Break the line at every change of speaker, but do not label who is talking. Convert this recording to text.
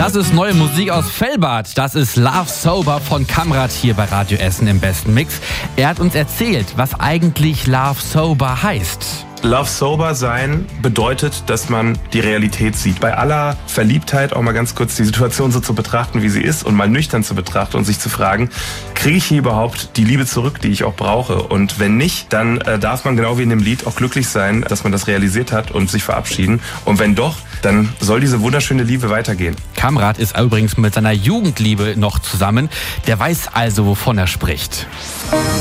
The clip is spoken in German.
Das ist neue Musik aus Fellbad. Das ist Love Sober von Kamrat hier bei Radio Essen im besten Mix. Er hat uns erzählt, was eigentlich Love Sober heißt.
Love Sober sein bedeutet, dass man die Realität sieht. Bei aller Verliebtheit auch mal ganz kurz die Situation so zu betrachten, wie sie ist und mal nüchtern zu betrachten und sich zu fragen, kriege ich hier überhaupt die Liebe zurück, die ich auch brauche? Und wenn nicht, dann darf man genau wie in dem Lied auch glücklich sein, dass man das realisiert hat und sich verabschieden. Und wenn doch, dann soll diese wunderschöne Liebe weitergehen.
Kamrat ist übrigens mit seiner Jugendliebe noch zusammen. Der weiß also, wovon er spricht.